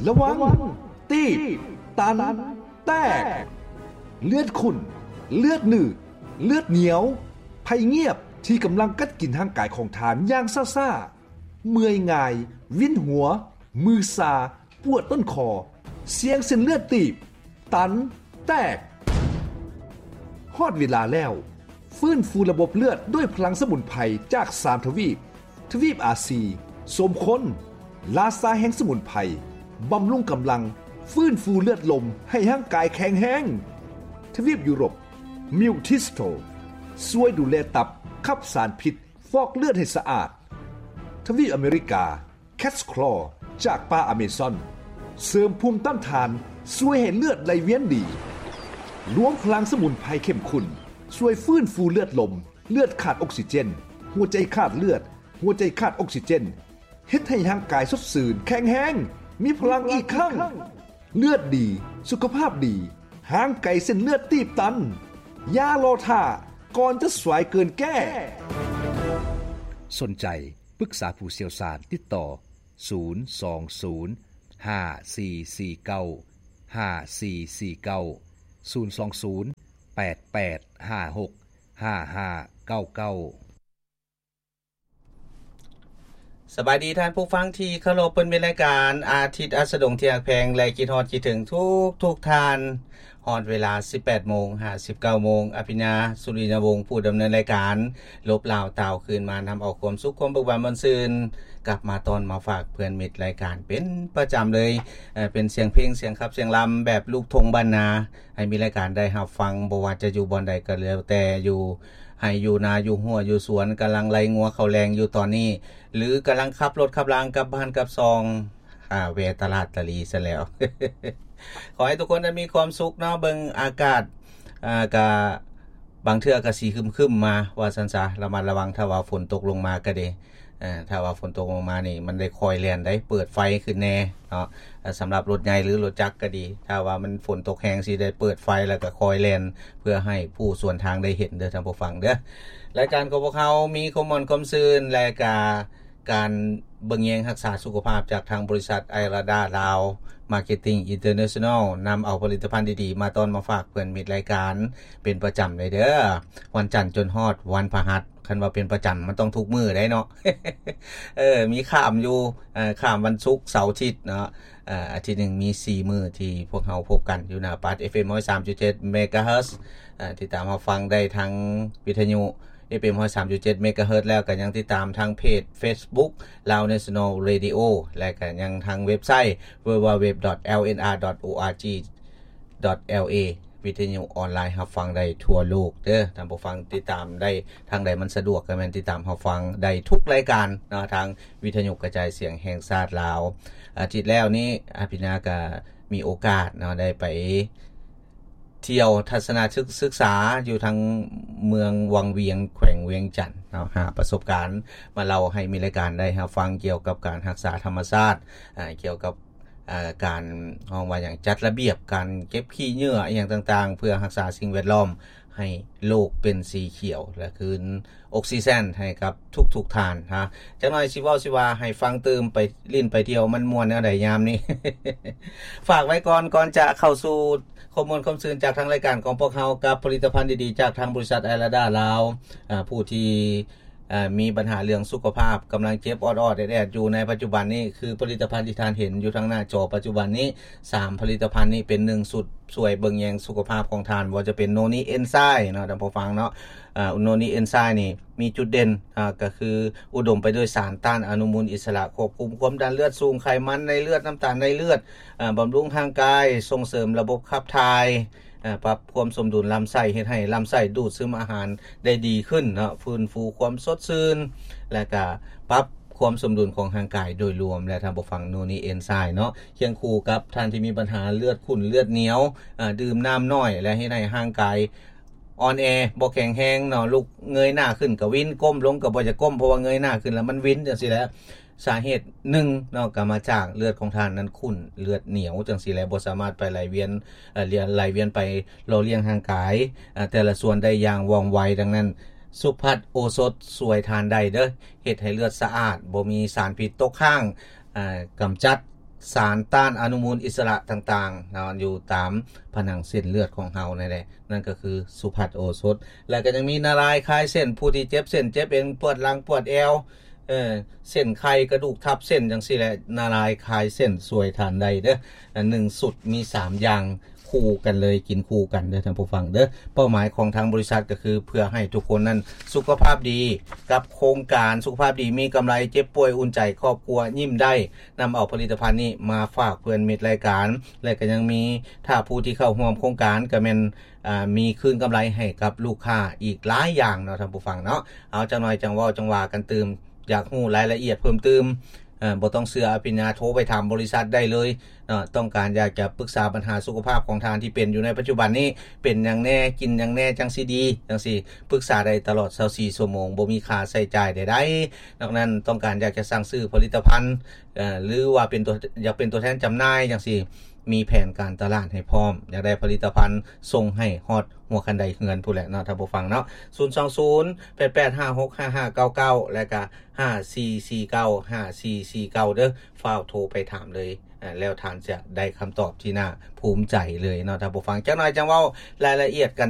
ระวังตีบตันแตกเลือดขุ่นเลือดหนืดเลือดเหนียวภัยเงียบที่กำลังกัดกินร่างกายของทานอย่างซ่าๆเมื่อยง่ายวินหัวมือซาปวดต้นคอเสียงเส้นเลือดตีบตันแตกฮอดเวลาแล้วฟื้นฟูระบบเลือดด้วยพลังสมุนไพรจาก3ทวีปอาซีสมคนลาซาแห่งสมุนไพรบำรุงกำลังฟื้นฟูเลือดลมให้ร่างกายแข็งแรงทวีปยุโรปมิวทิสโตช่วยดูแลตับขับสารพิษฟอกเลือดให้สะอาดทวีปอเมริกาแคสคลอจากป่าอเมซอนเสริมภูมิต้านทานช่วยให้เลือดไหลเวียนดีรวมพลังสมุนไพรเข้มข้นช่วยฟื้นฟูเลือดลมเลือดขาดออกซิเจนหัวใจขาดเลือดหัวใจขาดออกซิเจนเฮ็ดให้ร่างกายสดชื่นแข็งแรงมีพลังอีกครั้งเลือดดีสุขภาพดีห่างไกลเส้นเลือดตีบตันอย่ารอท่าก่อนจะสวยเกินแก้สนใจปรึกษาผู้เชี่ยวชาญติดต่อสบายดีท่านผู้ฟังที่เคารพเป็นรายการอาทิตย์อัสดงเที่ยงแพงและคิดฮอดคิดถึงทุกท่านฮอดเวลา 18:59 น.อภิญญาสุรินวงศ์ผู้ดำเนินรายการลบลาวตาวคืนมานำเอาความสุขความเบิกบานบานซื่นกลับมาตอนมาฝากเพื่อนมิตรรายการเป็นประจำเลยเป็นเสียงเพลงเสียงขับเสียงลำแบบลูกทุ่งบ้านนาให้มีรายการได้รับฟังบ่ว่าจะอยู่บ่อนใดก็แล้วแต่อยู่ให้อยู่นาอยู่หัวอยู่สวนกำลังไล่งัวเข้าแรงอยู่ตอนนี้หรือกำลังขับรถขับรางกลับบ้านกลับซองแวะตลาดตะลีซะแล้ว ขอให้ทุกคนได้มีความสุขเนาะเบิ่งอากาศก็บางเทื่อก็สิครึมๆมาว่าซั่นซะระมัดระวังถ้าว่าฝนตกลงมาก็ดีถ้าว่าฝนตกลงมานี่มันได้คอยแล่นได้เปิดไฟขึ้นแน่เนาะสำหรับรถใหญ่หรือรถจักรก็ดีถ้าว่ามันฝนตกแรงสิได้เปิดไฟแล้วก็คอยแล่นเพื่อให้ผู้ส่วนทางได้เห็นเด้อท่านผู้ฟังเด้อรายการของพวกเขามีข้อมูลความซื่นและการเบิ่งแยงรักษาสุขภาพจากทางบริษัทไอราดาลาวมาร์เก็ตติ้งอินเตอร์เนชั่นแนลนำเอาผลิตภัณฑ์ดีๆมาตอนมาฝากเพื่อนมิตรรายการเป็นประจำเลยเด้อวันจันทร์จนฮอดวันพฤหัสคันว่าเป็นประจำมันต้องทุกมื้อได้เนาะ มีข้ามอยู่ข้ามวันศุกร์เสาร์อาทิตย์เนาะอาทิตย์นึงมี4มื้อที่พวกเราพบกันอยู่หน้าปัด FM 103.7 เมกะเฮิรตซ์ติดตามรับฟังได้ทางวิทยุ FM 103.7 เมกะเฮิรตซ์แล้วก็ยังติดตามทางเพจ Facebook Lao National Radio และก็ยังทางเว็บไซต์ www.lnr.org.la วิทยุออนไลน์รับฟังได้ทั่วโลกเด้อท่านผู้ฟังติดตามได้ทางใดมันสะดวกก็แม่นติดตามรับฟังได้ทุกรายการเนาะทางวิทยุกระจายเสียงแห่งชาติลาวอาทิตย์แล้วนี้อภิญญาก็มีโอกาสเนาะได้ไปเที่ยวทัศนศึกษาอยู่ทางเมืองวังเวียงแขวงเวียงจันทน์เนาะหาประสบการณ์มาเล่าให้มีรายการได้รับฟังเกี่ยวกับการรักษาธรรมชาติเกี่ยวกับการว่าอย่างจัดระเบียบการเก็บขี้เหงื่ออย่างต่างๆเพื่อรักษาสิ่งแวดล้อมให้โลกเป็นสีเขียวและคืนออกซิเจนให้กับทุกๆท่านฮะจังหน่อยสิเว้าสิว่าให้ฟังตื่มไปลิ้นไปเที่ยวมันม่วนแนวใดยามนี้ ฝากไว้ก่อนจะเข้าสู่ข้อมูลความซื่นจากทางรายการของพวกเรากับผลิตภัณฑ์ดีๆจากทางบริษัทไอราดาลาวผู้ที่มีปัญหาเรื่องสุขภาพกำลังเจ็บออดๆแดดๆอยู่ในปัจจุบันนี้คือผลิตภัณฑ์ที่ท่านเห็นอยู่ทางหน้าจอปัจจุบันนี้3ผลิตภัณฑ์นี้เป็น1สุดช่วยเบิ่งแยงสุขภาพของท่านว่าจะเป็นโนนิเอนไซม์เนาะท่านผู้ฟังเนาะโนนิเอนไซม์นี่มีจุดเด่นก็คืออุดมไปด้วยสารต้านอนุมูลอิสระควบคุมความดันเลือดสูงไขมันในเลือดน้ำตาลในเลือดบำรุงทางกายส่งเสริมระบบขับถ่ายปรับความสมดุลลำไส้เฮ็ดให้ลำไส้ดูดซึมอาหารได้ดีขึ้นเนาะฟื้นฟูความสดชื่นและก็ปรับความสมดุลของร่างกายโดยรวมและท่านผู้ฟังโนนีเอนไซม์เนาะเคียงคู่กับท่านที่มีปัญหาเลือดขุ่นเลือดเหนียวดื่มน้ำน้อยและให้ในร่างกายอ่อนแอบ่แข็งแรงเนาะลุกเงยหน้าขึ้นก็วินก้มลงก็บ่จะก้มเพราะว่าเงยหน้าขึ้นแล้วมันวินจังซี่แหละสาเหตุ1เนาะก็มาจากเลือดของท่านนั้นขุ่นเลือดเหนียวจังซี่แหละบ่สามารถไปไหลเวียนไปหล่อเลี้ยงร่างกายแต่ละส่วนได้อย่างว่องไวดังนั้นสุภัทรโอสถสวยทานได้เด้อเฮ็ดให้เลือดสะอาดบ่มีสารพิษตกค้างกำจัดสารต้านอนุมูลอิสระต่างๆนะอยู่ตามผนังเส้นเลือดของเฮานั่นแหละนั่นก็คือสุภัทโอสถแล้วก็ยังมีนารายคลายเส้นผู้ที่เจ็บเส้นเจ็บเอ็นปวดหลังปวดเอวเส้นไขกระดูกทับเส้นจังซี่แหละนารายคลายเส้นสวยทานได้เด้อ1สุดมี3อย่างคู่กันเลยกินคู่กันเด้อท่านผู้ฟังเด้อเป้าหมายของทางบริษัทก็คือเพื่อให้ทุกคนนั้นสุขภาพดีกับโครงการสุขภาพดีมีกำไรเจ็บป่วยอุ่นใจครอบครัวยิ้มได้นำเอาผลิตภัณฑ์นี้มาฝากเพื่อนมิตรรายการและก็ยังมีถ้าผู้ที่เข้าร่วมโครงการก็แม่นมีคืนกำไรให้กับลูกค้าอีกหลายอย่างเนาะท่านผู้ฟังเนาะเอาจังหน่อยจังเว้าจังว่ากันตื่มอยากรู้รายละเอียดเพิ่มเติมบ่ต้องเชื่ออภิญญาโทรไปถามบริษัทได้เลยต้องการอยากจะปรึกษาปัญหาสุขภาพของทานที่เป็นอยู่ในปัจจุบันนี้เป็นอย่างแน่กินอย่างแน่จังสิดีจังสิปรึกษาได้ตลอด24ชั่วโมงบ่มีค่าใช้จ่ายใดๆนอกนั้นต้องการอยากจะสั่งซื้อผลิตภัณฑ์หรือว่าเป็นตัวอยากเป็นตัวแทนจำหน่ายจังสิมีแผนการตลาดให้พร้อมอยากได้ผลิตภัณฑ์ส่งให้ฮอดหัวคันใดเฮือนผู้แหละเนาะท่านผู้ฟังเนาะ02088565599และก็54495449เด้อฟ้าวโทรไปถามเลยแล้วท่านจะได้คำตอบที่น่าภูมิใจเลยเนาะท่านผู้ฟังจักหน่อยจังเว้ารายละเอียดกัน